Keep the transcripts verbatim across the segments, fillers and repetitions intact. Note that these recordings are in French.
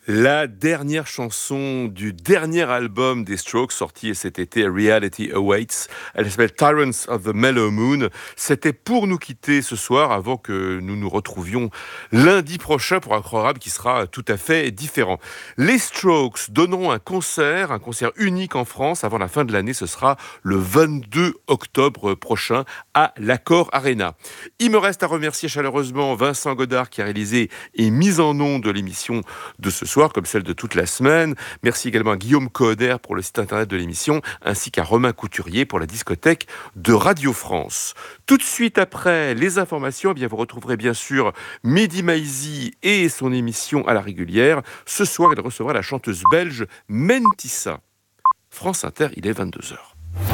La dernière chanson du dernier album des Strokes, sorti cet été, Reality Awaits. Elle s'appelle Tyrants of the Mellow Moon. C'était pour nous quitter ce soir, avant que nous nous retrouvions lundi prochain pour un programme qui sera tout à fait différent. Les Strokes donneront un concert, un concert unique en France avant la fin de l'année. Ce sera le vingt-deux octobre prochain à l'Accor Arena. Il me reste à remercier chaleureusement Vincent Godard qui a réalisé et mis en ondes de l'émission de ce soir, comme celle de toute la semaine. Merci également à Guillaume Coder pour le site internet de l'émission, ainsi qu'à Romain Couturier pour la discothèque de Radio France. Tout de suite après les informations, eh bien vous retrouverez bien sûr Mehdi Maizi et son émission à la régulière. Ce soir, il recevra la chanteuse belge Mentissa. France Inter, il est vingt-deux heures.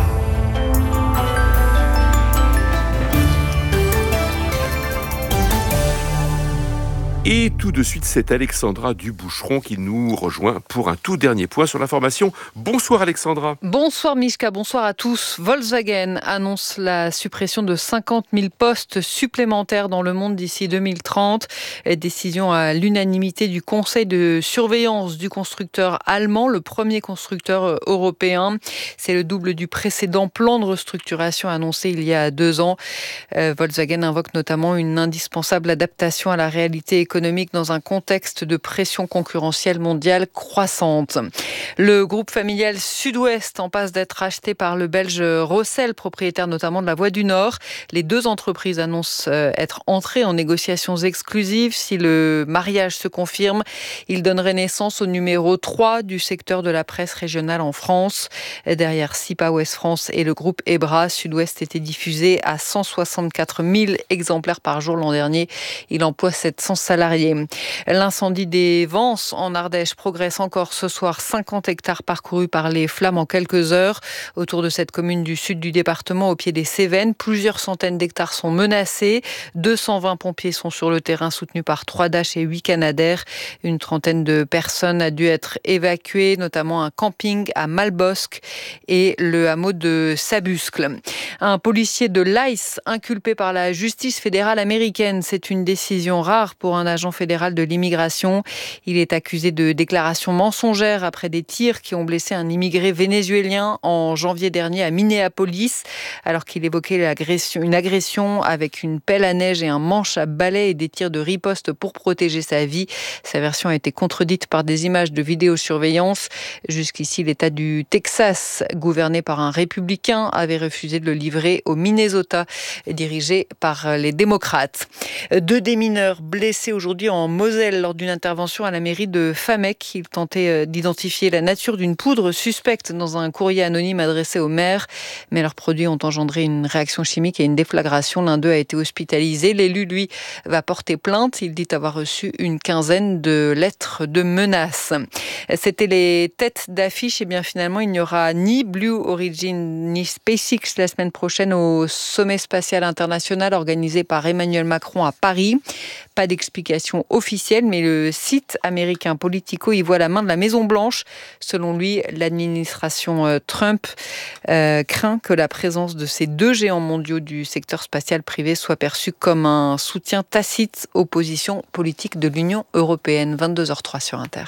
Et tout de suite, c'est Alexandra Duboucheron qui nous rejoint pour un tout dernier point sur l'information. Bonsoir Alexandra. Bonsoir Mishka, bonsoir à tous. Volkswagen annonce la suppression de cinquante mille postes supplémentaires dans le monde d'ici deux mille trente. Décision à l'unanimité du conseil de surveillance du constructeur allemand, le premier constructeur européen. C'est le double du précédent plan de restructuration annoncé il y a deux ans. Euh, Volkswagen invoque notamment une indispensable adaptation à la réalité économique économique dans un contexte de pression concurrentielle mondiale croissante. Le groupe familial Sud-Ouest en passe d'être acheté par le Belge Rossel, propriétaire notamment de la Voie du Nord. Les deux entreprises annoncent être entrées en négociations exclusives. Si le mariage se confirme, il donnerait naissance au numéro trois du secteur de la presse régionale en France. Derrière SIPA Ouest France et le groupe Ebra, Sud-Ouest était diffusé à cent soixante-quatre mille exemplaires par jour l'an dernier. Il emploie sept cents salariés. L'incendie des Vences en Ardèche progresse encore ce soir. cinquante hectares parcourus par les flammes en quelques heures. Autour de cette commune du sud du département, au pied des Cévennes, plusieurs centaines d'hectares sont menacés. deux cent vingt pompiers sont sur le terrain, soutenus par trois Dash et huit Canadair. Une trentaine de personnes a dû être évacuées, notamment un camping à Malbosc et le hameau de Sabuscle. Un policier de l'I C E inculpé par la justice fédérale américaine. C'est une décision rare pour un agent fédéral de l'immigration. Il est accusé de déclarations mensongères après des tirs qui ont blessé un immigré vénézuélien en janvier dernier à Minneapolis, alors qu'il évoquait l'agression, une agression avec une pelle à neige et un manche à balai et des tirs de riposte pour protéger sa vie. Sa version a été contredite par des images de vidéosurveillance. Jusqu'ici, l'État du Texas, gouverné par un républicain, avait refusé de le livrer au Minnesota, dirigé par les démocrates. Deux démineurs blessés aujourd'hui en Moselle lors d'une intervention à la mairie de Famec. Ils tentaient d'identifier la nature d'une poudre suspecte dans un courrier anonyme adressé au maire. Mais leurs produits ont engendré une réaction chimique et une déflagration. L'un d'eux a été hospitalisé. L'élu, lui, va porter plainte. Il dit avoir reçu une quinzaine de lettres de menaces. C'était les têtes d'affiche. Et bien finalement, il n'y aura ni Blue Origin ni SpaceX la semaine prochaine au sommet spatial international organisé par Emmanuel Macron à Paris. Pas d'explication officielle, mais le site américain Politico y voit la main de la Maison-Blanche. Selon lui, l'administration Trump euh, craint que la présence de ces deux géants mondiaux du secteur spatial privé soit perçue comme un soutien tacite aux positions politiques de l'Union européenne. vingt-deux heures zéro trois sur Inter.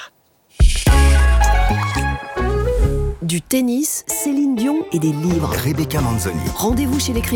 Du tennis, Céline Dion et des livres. Rebecca Manzoni. Rendez-vous chez l'écrivain